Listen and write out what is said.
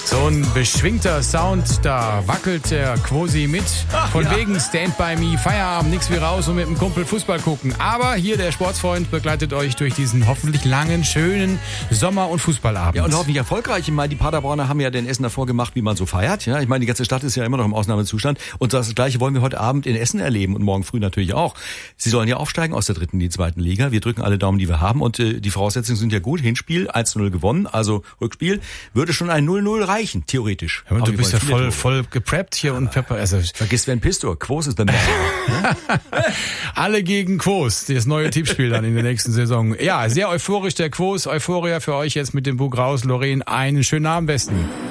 So ein beschwingter Sound, da wackelt der Quosi mit. Von wegen Stand by Me, Feierabend, nix wie raus und mit dem Kumpel Fußball gucken. Aber hier der Sportsfreund begleitet euch durch diesen hoffentlich langen, schönen Sommer- und Fußballabend. Ja, und hoffentlich erfolgreich. Ich meine, die Paderborner haben ja den Essen davor gemacht, wie man so feiert. Ja, ich meine, die ganze Stadt ist ja immer noch im Ausnahmezustand. Und das Gleiche wollen wir heute Abend in Essen erleben und morgen früh natürlich auch. Sie sollen ja aufsteigen aus der 3. in die 2. Liga. Wir drücken alle Daumen, die wir haben. Und die Voraussetzungen sind ja gut. Hinspiel 1-0 gewonnen, also Rückspiel. Würde schon ein 0-0 reichen, theoretisch. Ja, du bist ja voll gepreppt hier und Pepper. Also vergiss Sven Pistor, Quos ist beim Alle gegen Quos, das neue Tippspiel dann in der nächsten Saison. Ja, sehr euphorisch der Quos. Euphoria für euch jetzt mit dem Bug raus. Lorraine, einen schönen Abend besten.